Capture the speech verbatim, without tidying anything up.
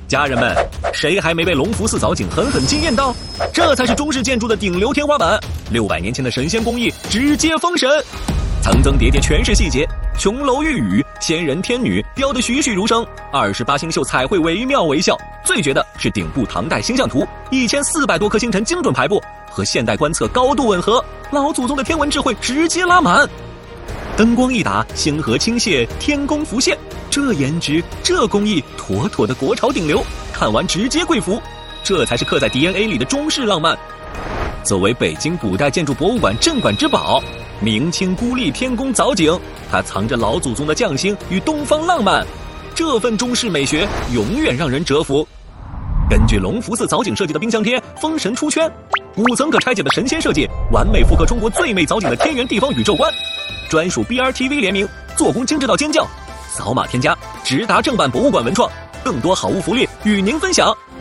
家人们，谁还没被隆福寺藻井狠狠惊艳到？这才是中式建筑的顶流天花板，六百年前的神仙工艺直接封神，层层叠叠全是细节，琼楼玉宇、仙人天女雕得栩栩如生，二十八星宿彩绘惟妙惟肖。最绝的是顶部唐代星象图，一千四百多颗星辰精准排布，和现代观测高度吻合，老祖宗的天文智慧直接拉满。灯光一打，星河倾泻，天宫浮现，这颜值，这工艺，妥妥的国潮顶流。看完直接跪服，这才是刻在 D N A 里的中式浪漫。作为北京古代建筑博物馆镇馆之宝，明清孤立天宫藻井，它藏着老祖宗的匠心与东方浪漫，这份中式美学永远让人折服。根据隆福寺藻井设计的冰箱贴，封神出圈，五层可拆解的神仙设计，完美复刻中国最美藻井的天圆地方宇宙观。专属 B R T V 联名，做工精致到尖叫，扫码添加直达正版博物馆文创，更多好物福利与您分享。